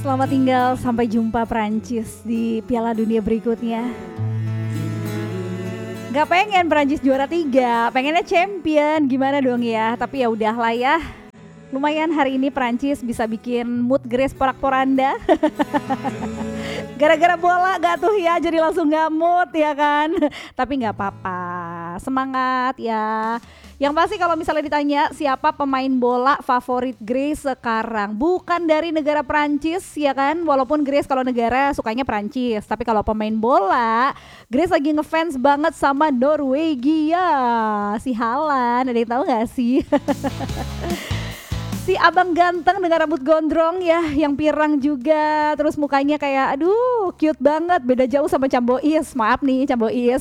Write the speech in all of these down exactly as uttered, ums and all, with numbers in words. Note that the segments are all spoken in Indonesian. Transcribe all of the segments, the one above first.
Selamat tinggal, sampai jumpa Prancis di Piala Dunia berikutnya. Gak pengen Prancis juara tiga, pengennya champion, gimana dong ya. Tapi ya udahlah ya. Lumayan hari ini Prancis bisa bikin mood Grace porak-poranda. Gara-gara bola gak tuh ya, jadi langsung gak mood ya kan. Tapi gak apa-apa, semangat ya. Yang pasti kalau misalnya ditanya siapa pemain bola favorit Grace sekarang, bukan dari negara Prancis ya kan. Walaupun Grace kalau negara sukanya Prancis, tapi kalau pemain bola Grace lagi ngefans banget sama Norwegia. Si Haaland, ada yang tahu gak sih? Si abang ganteng dengan rambut gondrong ya, yang pirang juga, terus mukanya kayak aduh cute banget, beda jauh sama Cambois. Maaf nih Cambois.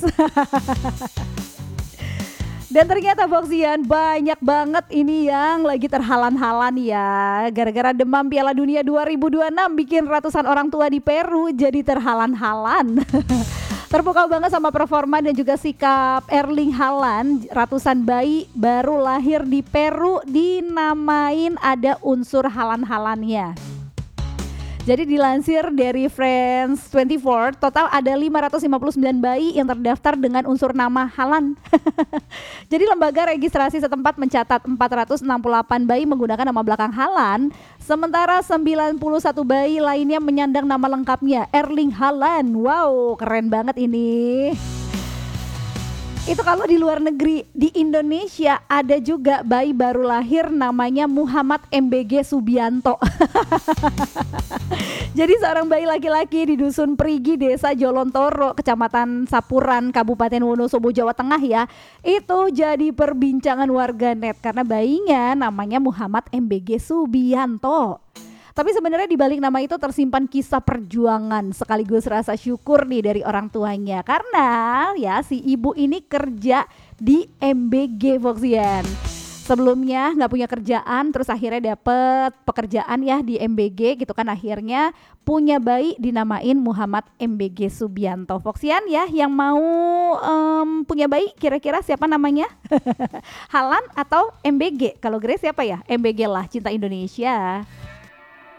Dan ternyata Boxian banyak banget ini yang lagi terhalan-halan ya. Gara-gara demam Piala Dunia dua ribu dua puluh enam bikin ratusan orang tua di Peru jadi terhalan-halan. Terpukau banget sama performa dan juga sikap Erling Haaland. Ratusan bayi baru lahir di Peru dinamain ada unsur halan-halannya. Jadi dilansir dari France dua puluh empat, total ada lima ratus lima puluh sembilan bayi yang terdaftar dengan unsur nama Haaland. Jadi lembaga registrasi setempat mencatat empat ratus enam puluh delapan bayi menggunakan nama belakang Haaland, sementara sembilan puluh satu bayi lainnya menyandang nama lengkapnya Erling Haaland. Wow, keren banget ini. Itu kalau di luar negeri. Di Indonesia ada juga bayi baru lahir namanya Muhammad M B G Subianto. Jadi seorang bayi laki-laki di Dusun Perigi, Desa Jolontoro, Kecamatan Sapuran, Kabupaten Wonosobo, Jawa Tengah ya. Itu jadi perbincangan warganet karena bayinya namanya Muhammad M B G Subianto. Tapi sebenarnya di balik nama itu tersimpan kisah perjuangan sekaligus rasa syukur nih dari orang tuanya. Karena ya si ibu ini kerja di M B G Voxian. Sebelumnya gak punya kerjaan, terus akhirnya dapet pekerjaan ya di M B G gitu kan. Akhirnya punya bayi dinamain Muhammad M B G Subianto. Voxian ya yang mau um, punya bayi kira-kira siapa namanya? Haaland atau M B G? Kalau Grace siapa ya? M B G lah, Cinta Indonesia.